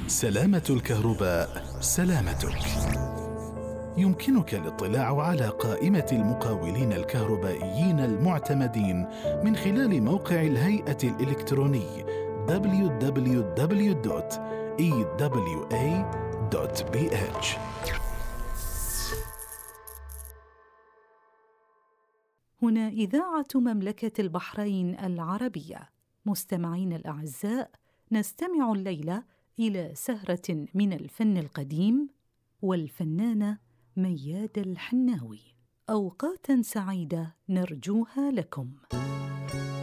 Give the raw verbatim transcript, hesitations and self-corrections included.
سلامة الكهرباء سلامتك. يمكنك الاطلاع على قائمة المقاولين الكهربائيين المعتمدين من خلال موقع الهيئة الإلكتروني دبليو دبليو دبليو دوت إي دبليو إيه دوت بي إتش. هنا إذاعة مملكة البحرين العربية. مستمعين الأعزاء، نستمع الليلة إلى سهرة من الفن القديم والفنانة مياد الحناوي. أوقاتاً سعيدة نرجوها لكم.